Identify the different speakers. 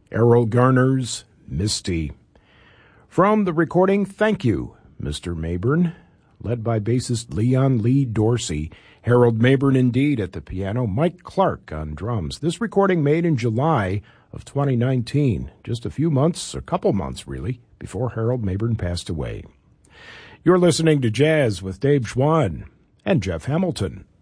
Speaker 1: Errol Garner's Misty. From the recording, Thank You, Mr. Mayburn, led by bassist Leon Lee Dorsey, Harold Mayburn indeed at the piano, Mike Clark on drums. This recording made in July of 2019, just a couple months really, before Harold Mayburn passed away. You're listening to Jazz with Dave Schwann and Jeff Hamilton.